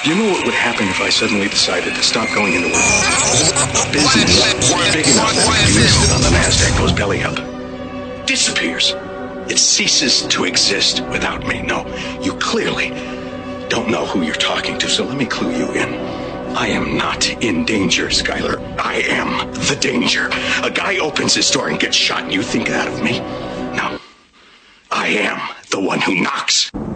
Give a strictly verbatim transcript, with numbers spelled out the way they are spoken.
Do you know what would happen if I suddenly decided to stop going into work? A business big enough that it could be listed on the NASDAQ goes belly up. Disappears. It ceases to exist without me. No, you clearly don't know who you're talking to, so let me clue you in. I am not in danger, Skyler. I am the danger. A guy opens his door and gets shot, and you think that of me? No. I am the one who knocks.